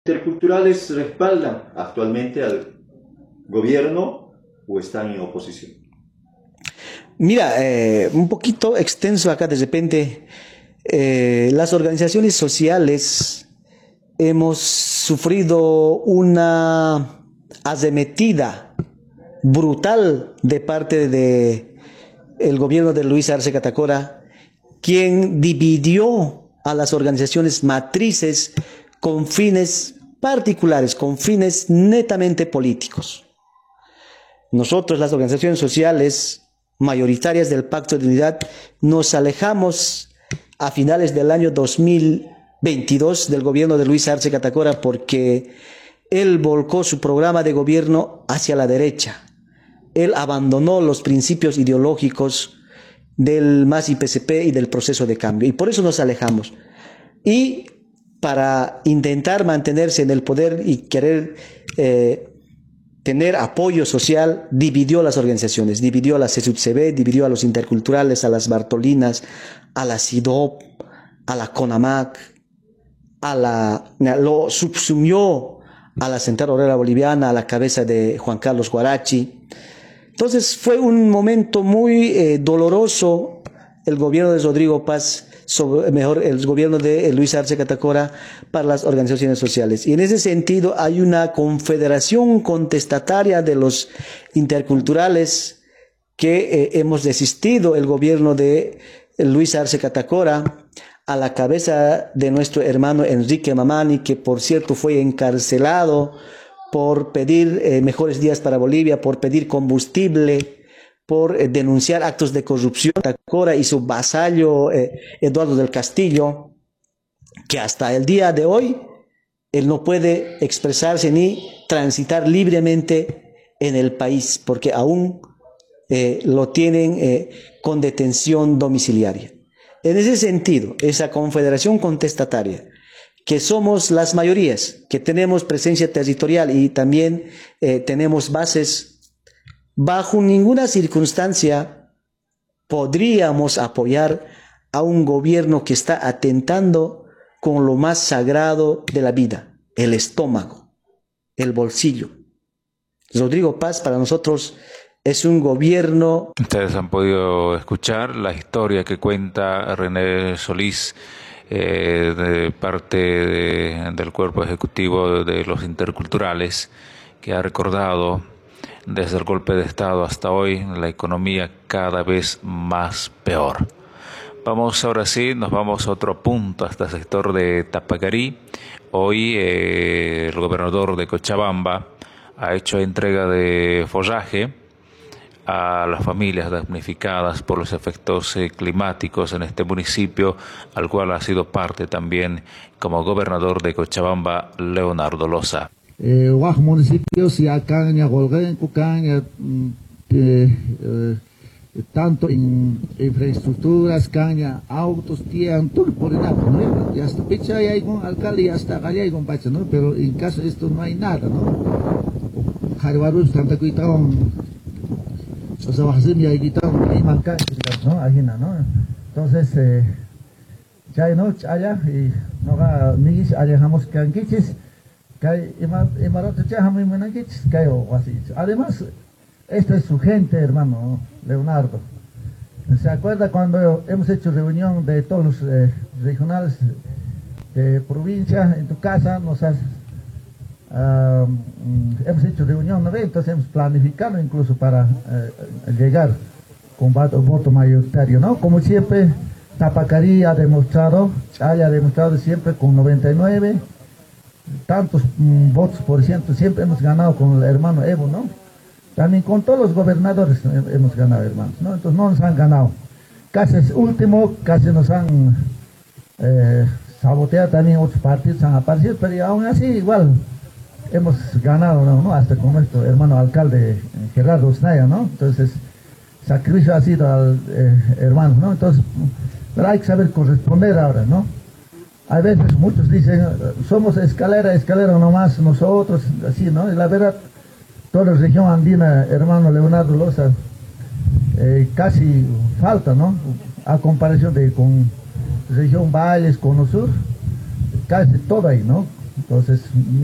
Interculturales respaldan actualmente al gobierno o están en oposición. Mira, un poquito extenso acá de repente. Las organizaciones sociales hemos sufrido una arremetida brutal de parte del gobierno de Luis Arce Catacora, quien dividió a las organizaciones matrices con fines particulares, con fines netamente políticos. Nosotros, las organizaciones sociales mayoritarias del Pacto de Unidad, nos alejamos a finales del año 2022 del gobierno de Luis Arce Catacora porque él volcó su programa de gobierno hacia la derecha. Él abandonó los principios ideológicos del MAS-IPCP y del proceso de cambio, y por eso nos alejamos. Y para intentar mantenerse en el poder y querer tener apoyo social, dividió las organizaciones, dividió a la CSUBCB, dividió a los interculturales, a las Bartolinas, a la CIDOP, a la CONAMAC, lo subsumió a la Central Obrera Boliviana, a la cabeza de Juan Carlos Guarachi. Entonces fue un momento muy doloroso el gobierno de Rodrigo Paz, el gobierno de Luis Arce Catacora para las organizaciones sociales. Y en ese sentido hay una confederación contestataria de los interculturales que hemos desistido el gobierno de Luis Arce Catacora a la cabeza de nuestro hermano Enrique Mamani, que por cierto fue encarcelado por pedir mejores días para Bolivia, por pedir combustible, por denunciar actos de corrupción. Catacora y su vasallo Eduardo del Castillo, que hasta el día de hoy él no puede expresarse ni transitar libremente en el país, porque aún lo tienen con detención domiciliaria. En ese sentido, esa confederación contestataria, que somos las mayorías, que tenemos presencia territorial y también tenemos bases, bajo ninguna circunstancia podríamos apoyar a un gobierno que está atentando con lo más sagrado de la vida, el estómago, el bolsillo. Rodrigo Paz para nosotros es un gobierno... Ustedes han podido escuchar la historia que cuenta René Solís, de parte del cuerpo ejecutivo de los interculturales, que ha recordado desde el golpe de Estado hasta hoy la economía cada vez más peor. Vamos ahora sí, nos vamos a otro punto, hasta el sector de Tapacarí. Hoy el gobernador de Cochabamba ha hecho entrega de forraje a las familias damnificadas por los efectos climáticos en este municipio, al cual ha sido parte también como gobernador de Cochabamba, Leonardo Loza. Municipios y acá en tanto en infraestructuras, caña, autos, todo por el agua, ¿no? Y hasta picha hay un alcalde y hasta allá hay un pacha, ¿no? Pero en caso de esto no hay nada, ¿no? Jaribarus, tanta cuita, o sea, bajas y ahí ahí manca, ¿no? Ajena, ¿no? Entonces, ya no, allá, y no va, ni allá dejamos que anquiches, que imarote ya jamás me anquiches, que o así. Además, esta es su gente, hermano Leonardo. ¿Se acuerda cuando hemos hecho reunión de todos los regionales de provincia en tu casa? Hemos hecho reunión, ¿no? Entonces hemos planificado incluso para llegar con voto mayoritario, ¿no? Como siempre, Tapacarí ha demostrado siempre con 99 tantos votos por ciento, siempre hemos ganado con el hermano Evo, ¿no? También con todos los gobernadores hemos ganado, hermanos, ¿no? Entonces no nos han ganado. Casi es último, casi nos han saboteado también otros partidos, han aparecido, pero aún así igual hemos ganado, ¿no? Hasta con nuestro hermano alcalde Gerardo Osnaya, ¿no? Entonces, sacrificio ha sido al hermano, ¿no? Entonces, pero hay que saber corresponder ahora, ¿no? A veces muchos dicen, somos escalera nomás nosotros, así, ¿no? Y la verdad, toda la región andina, hermano Leonardo Loza, casi falta, ¿no? A comparación de con región Valles, Cono Sur, casi todo ahí, ¿no? Entonces,